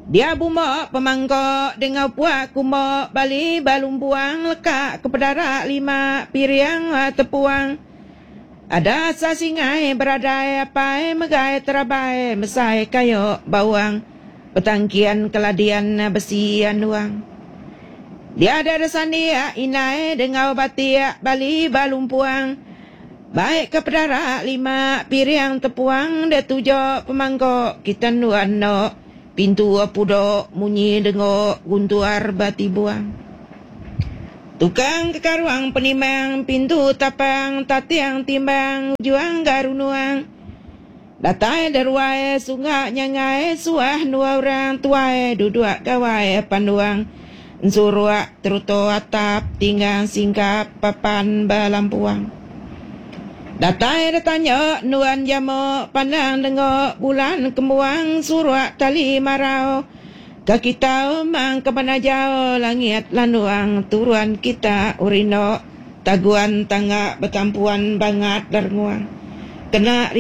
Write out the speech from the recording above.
Dia buma pemangkok dengan puak kumok bali balumpuang lekak ke pedara 5 piriang tepuang. Ada sasingai beradai apai megai terabai mesai kayo bawang petangkian keladian besi anuang. Dia ada resani inai dengan bati bali balumpuang. Baik ke pedara 5 piriang tepuang dia tujuh pemangkok kita nuan no pintu apudok munyi dengok guntuar bati buang. Tukang kekaruang penimang pintu tapang tatiang timbang juang garunuang. Datai deruai sungai nyangai suah dua orang tuai duduk kawai panduang. Suruak teruto atap tinggal singkap papan balampuang. Datai datanya nuan jamo pandang dengok bulan kemuang suruak tali marau. Kaki tau mang kemana jauh langit lanuang turuan kita urino taguan tangga betampuan bangat darnguang. Kena